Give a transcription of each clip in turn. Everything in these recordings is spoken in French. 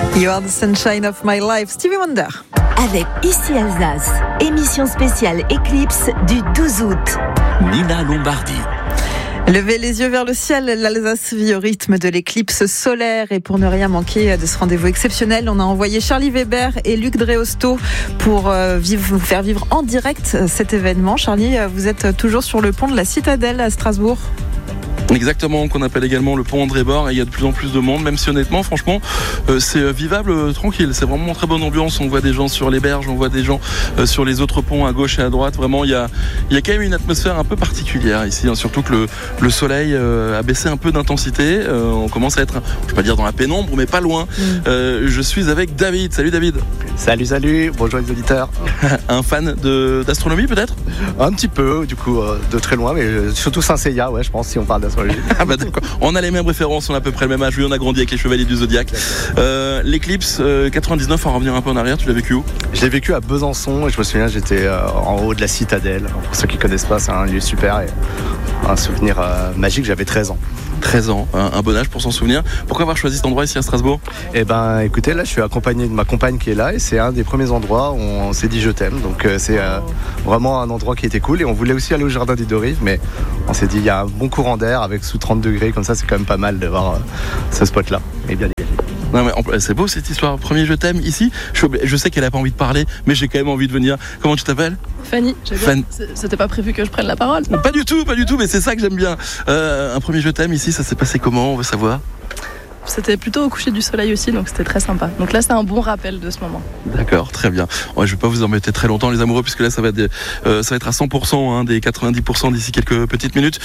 You are the sunshine of my life, Stevie Wonder. Avec Ici Alsace, émission spéciale Éclipse du 12 août. Nina Lombardi. Levez les yeux vers le ciel, l'Alsace vit au rythme de l'éclipse solaire. Et pour ne rien manquer de ce rendez-vous exceptionnel, on a envoyé Charlie Weber et Luc Dreosto pour vous faire vivre en direct cet événement. Charlie, vous êtes toujours sur le pont de la Citadelle à Strasbourg. Exactement, qu'on appelle également le pont André Bord, et il y a de plus en plus de monde, même si honnêtement, franchement, c'est vivable, tranquille, c'est vraiment une très bonne ambiance. On voit des gens sur les berges, on voit des gens sur les autres ponts à gauche et à droite. Vraiment, il y a quand même une atmosphère un peu particulière ici, hein, surtout que le soleil a baissé un peu d'intensité. On commence à être, je ne vais pas dire dans la pénombre, mais pas loin. Je suis avec David. Salut David. Salut, bonjour les auditeurs. Un fan d'astronomie peut-être ? Un petit peu, du coup, de très loin, mais surtout Saint-Seiya, ouais, je pense, si on parle d'astronomie. Ah bah d'accord. On a les mêmes références, on a à peu près le même âge. Oui, on a grandi avec les Chevaliers du Zodiac. L'éclipse 99, on va revenir un peu en arrière. Tu l'as vécu où ? Je l'ai vécu à Besançon et je me souviens, j'étais en haut de la Citadelle. Pour ceux qui ne connaissent pas, c'est un lieu super et un souvenir magique. J'avais 13 ans. 13 ans, un bon âge pour s'en souvenir. Pourquoi avoir choisi cet endroit ici à Strasbourg ? Eh ben, écoutez, là, je suis accompagné de ma compagne qui est là et c'est un des premiers endroits où on s'est dit je t'aime. Donc, c'est vraiment un endroit qui était cool. Et on voulait aussi aller au jardin des Deux Rives, mais on s'est dit il y a un bon courant d'air avec sous 30 degrés, comme ça, c'est quand même pas mal de voir ce spot-là. Et bien dégagé. Non mais c'est beau cette histoire. Premier je t'aime ici. Je sais qu'elle a pas envie de parler, mais j'ai quand même envie de venir. Comment tu t'appelles ? Fanny. C'était pas prévu que je prenne la parole. Pas du tout, mais c'est ça que j'aime bien. Un premier je t'aime ici, ça s'est passé comment ? On veut savoir. C'était plutôt au coucher du soleil aussi, donc c'était très sympa. Donc là, c'est un bon rappel de ce moment. D'accord, très bien. Ouais, je vais pas vous embêter très longtemps, les amoureux, puisque là, ça va être à 100%, hein, des 90% d'ici quelques petites minutes.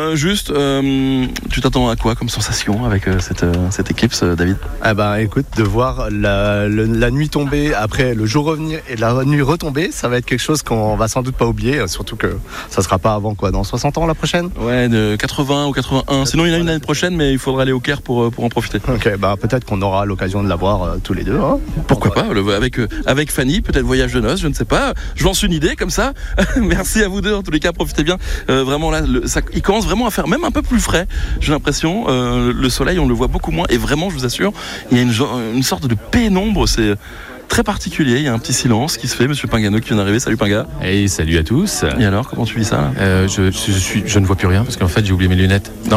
Tu t'attends à quoi comme sensation avec cette éclipse, David ? Ah bah écoute, de voir la nuit tomber après le jour revenir et la nuit retomber, ça va être quelque chose qu'on va sans doute pas oublier, surtout que ça sera pas avant quoi, dans 60 ans la prochaine ? Ouais, de 80 ou 81. Sinon, il y en a une année prochaine, mais il faudra aller au Caire pour en profiter. Ok, bah peut-être qu'on aura l'occasion de la voir tous les deux. Hein. Pourquoi pas, avec Fanny, peut-être voyage de noces, je ne sais pas. Je lance une idée comme ça. Merci à vous deux, en tous les cas, profitez bien. Vraiment là, il commence vraiment à faire même un peu plus frais, j'ai l'impression. Le soleil, on le voit beaucoup moins. Et vraiment, je vous assure, il y a une sorte de pénombre, c'est très particulier. Il y a un petit silence qui se fait. Monsieur Pingano qui vient d'arriver. Salut Pinga. Hey, salut à tous. Et alors, comment tu vis ça là ? Je ne vois plus rien parce qu'en fait j'ai oublié mes lunettes. Non.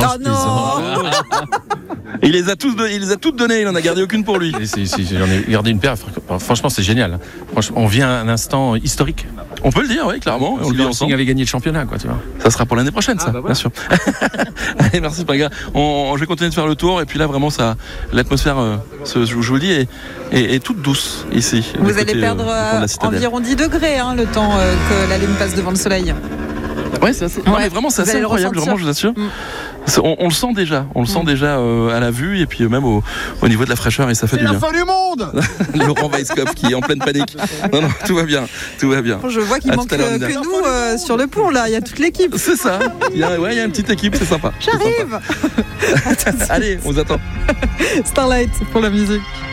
Et il les a toutes données, il en a gardé aucune pour lui. Si, j'en ai gardé une paire. Franchement, c'est génial. Franchement, on vient à un instant historique. On peut le dire, oui, clairement. On le vit ensemble. avait gagné le championnat, quoi, tu vois. Ça sera pour l'année prochaine, ça, bien sûr. Allez, merci Pinga. Je vais continuer de faire le tour et puis là, vraiment, l'atmosphère, je vous le dis, est toute douce ici. Vous allez perdre environ 10 degrés, hein, le temps que la lune passe devant le soleil. Ouais, c'est assez. Non, mais vraiment, c'est assez incroyable, vraiment, je vous assure. On le sent déjà, à la vue et puis même au niveau de la fraîcheur et ça fait du bien. C'est la fin du monde. Laurent Weisskopf qui est en pleine panique. Non, tout va bien. Je vois qu'il manque que nous sur le pont là, il y a toute l'équipe. C'est ça. Il y a une petite équipe, c'est sympa. J'arrive. Allez, on vous attend. Starlight pour la musique.